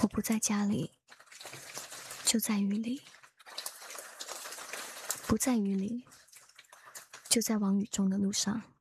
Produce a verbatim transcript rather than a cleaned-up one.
我不在家里，就在雨里；不在雨里，就在往雨中的路上。